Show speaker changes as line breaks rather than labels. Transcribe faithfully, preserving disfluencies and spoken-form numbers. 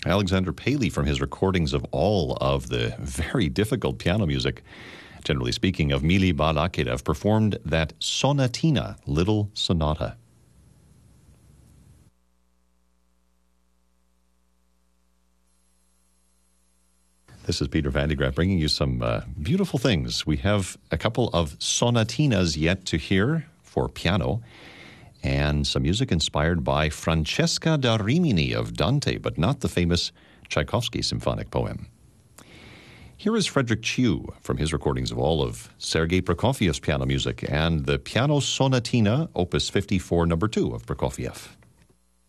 Alexander Paley, from his recordings of all of the very difficult piano music, generally speaking, of Mili Balakirev, performed that Sonatina, Little Sonata. This is Peter van de Graaff bringing you some uh, beautiful things. We have a couple of sonatinas yet to hear for piano, and some music inspired by Francesca da Rimini of Dante, but not the famous Tchaikovsky symphonic poem. Here is Frederick Chiu from his recordings of all of Sergei Prokofiev's piano music and the Piano Sonatina, Opus fifty-four, number two of Prokofiev.